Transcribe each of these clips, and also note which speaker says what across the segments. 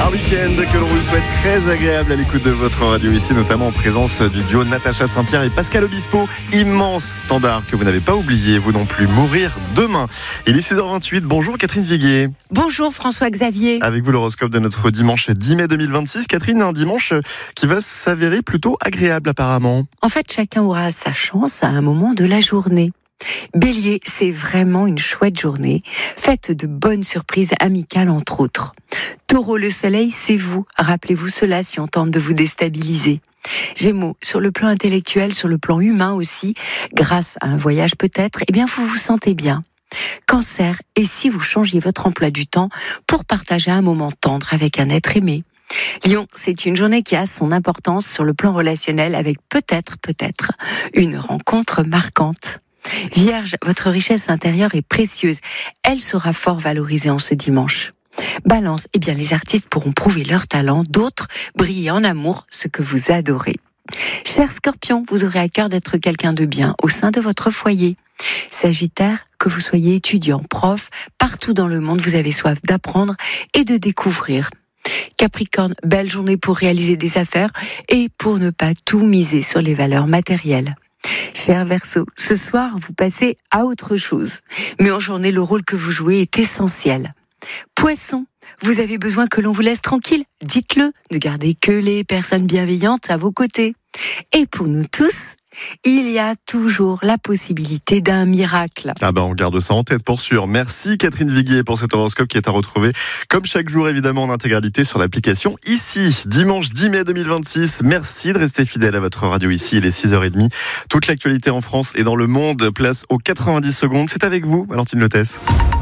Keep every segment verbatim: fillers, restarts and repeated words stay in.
Speaker 1: Un week-end que l'on vous souhaite très agréable à l'écoute de votre radio ici, notamment en présence du duo Natacha Saint-Pierre et Pascal Obispo. Immense standard que vous n'avez pas oublié, vous non plus, Mourir demain. Il est six heures vingt-huit. Bonjour Catherine Viguier.
Speaker 2: Bonjour François-Xavier.
Speaker 1: Avec vous l'horoscope de notre dimanche dix mai deux mille vingt-six. Catherine, un dimanche qui va s'avérer plutôt agréable apparemment.
Speaker 2: En fait, chacun aura sa chance à un moment de la journée. Bélier, c'est vraiment une chouette journée, faite de bonnes surprises amicales entre autres. Taureau, le soleil, c'est vous. Rappelez-vous cela si on tente de vous déstabiliser. Gémeaux, sur le plan intellectuel, sur le plan humain aussi, grâce à un voyage peut-être, eh bien vous vous sentez bien. Cancer, et si vous changiez votre emploi du temps pour partager un moment tendre avec un être aimé? Lion, c'est une journée qui a son importance sur le plan relationnel avec peut-être, peut-être, une rencontre marquante. Vierge, votre richesse intérieure est précieuse. Elle sera fort valorisée en ce dimanche. Balance, eh bien les artistes pourront prouver leur talent, d'autres briller en amour, ce que vous adorez. Cher Scorpion, vous aurez à cœur d'être quelqu'un de bien au sein de votre foyer. Sagittaire, que vous soyez étudiant, prof, partout dans le monde, vous avez soif d'apprendre et de découvrir. Capricorne, belle journée pour réaliser des affaires et pour ne pas tout miser sur les valeurs matérielles. Cher Verseau, ce soir, vous passez à autre chose. Mais en journée, le rôle que vous jouez est essentiel. Poisson, vous avez besoin que l'on vous laisse tranquille. Dites-le, ne gardez que les personnes bienveillantes à vos côtés. Et pour nous tous, il y a toujours la possibilité d'un miracle.
Speaker 1: Ah ben on garde ça en tête pour sûr. Merci Catherine Viguier pour cet horoscope qui est à retrouver comme chaque jour évidemment en intégralité sur l'application ici. Dimanche dix mai deux mille vingt-six. Merci de rester fidèle à votre radio ici. Il est six heures trente. Toute l'actualité en France et dans le monde, place aux quatre-vingt-dix secondes. C'est avec vous Valentine Lotès.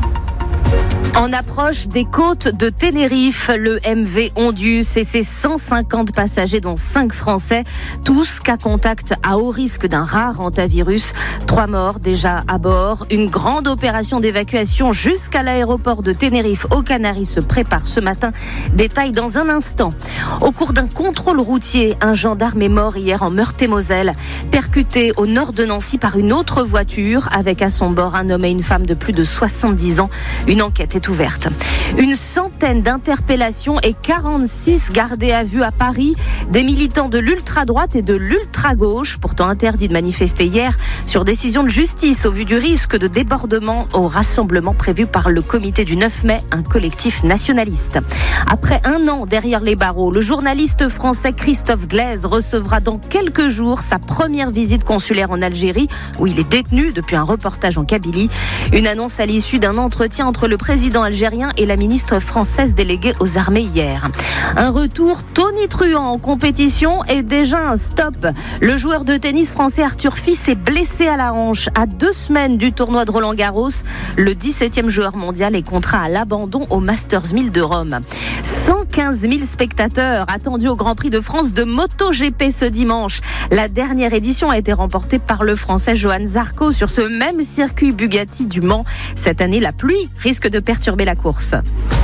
Speaker 3: En approche des côtes de Tenerife, le M V Ondius et ses cent cinquante passagers, dont cinq Français, tous cas contact à haut risque d'un rare hantavirus. Trois morts déjà à bord. Une grande opération d'évacuation jusqu'à l'aéroport de Tenerife aux Canaries se prépare ce matin. Détail dans un instant. Au cours d'un contrôle routier, un gendarme est mort hier en Meurthe-et-Moselle, percuté au nord de Nancy par une autre voiture avec à son bord un homme et une femme de plus de soixante-dix ans. Une enquête est ouverte. Une centaine d'interpellations et quarante-six gardés à vue à Paris. Des militants de l'ultra-droite et de l'ultra-gauche, pourtant interdits de manifester hier, sur décision de justice au vu du risque de débordement au rassemblement prévu par le comité du neuf mai, un collectif nationaliste. Après un an derrière les barreaux, le journaliste français Christophe Glaise recevra dans quelques jours sa première visite consulaire en Algérie, où il est détenu depuis un reportage en Kabylie. Une annonce à l'issue d'un entretien entre le président algérien et la ministre française déléguée aux armées hier. Un retour tonitruant en compétition et déjà un stop. Le joueur de tennis français Arthur Fils est blessé à la hanche à deux semaines du tournoi de Roland-Garros. Le dix-septième joueur mondial est contraint à l'abandon au Masters mille de Rome. cent quinze mille spectateurs attendus au Grand Prix de France de MotoGP ce dimanche. La dernière édition a été remportée par le Français Johan Zarco sur ce même circuit Bugatti du Mans. Cette année, la pluie risque de perturber la course.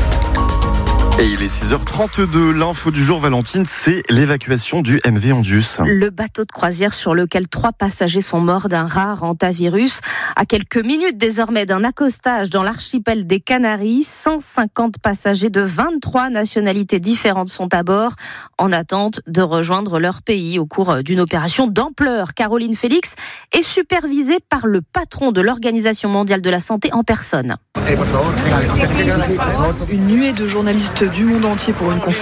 Speaker 1: Et il est six heures trente-deux. L'info du jour, Valentine, c'est l'évacuation du M V Ondius.
Speaker 3: Le bateau de croisière sur lequel trois passagers sont morts d'un rare hantavirus. À quelques minutes désormais d'un accostage dans l'archipel des Canaries, cent cinquante passagers de vingt-trois nationalités différentes sont à bord en attente de rejoindre leur pays au cours d'une opération d'ampleur. Caroline Félix est supervisée par le patron de l'Organisation mondiale de la santé en personne.
Speaker 4: Une nuée de journalistes du monde entier pour une conférence.